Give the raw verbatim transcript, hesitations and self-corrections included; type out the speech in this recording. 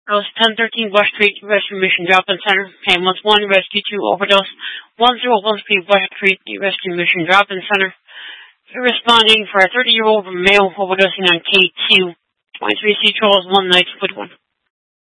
House ten thirteen West Street, Rescue Mission Drop-In Center. Ambulance one, Rescue two, Overdose. one oh one Street, West Street, Rescue Mission Drop-In Center. You're responding for a thirty-year-old male overdosing on K two. twenty-three C Charles, one night, foot one.